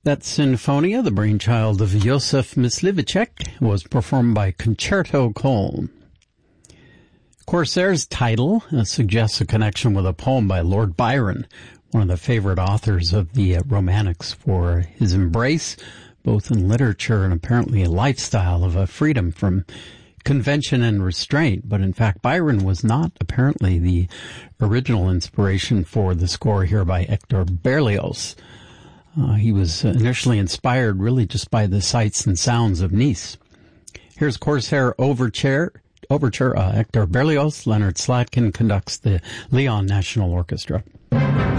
That Sinfonia, the brainchild of Josef Myslivicek, was performed by Concerto Cole. Corsair's title suggests a connection with a poem by Lord Byron, one of the favorite authors of the Romantics, for his embrace, both in literature and apparently a lifestyle, of a freedom from convention and restraint. But in fact, Byron was not apparently the original inspiration for the score here by Hector Berlioz. He was initially inspired really just by the sights and sounds of Nice. Here's Corsair Overture, Hector Berlioz. Leonard Slatkin conducts the Lyon National Orchestra.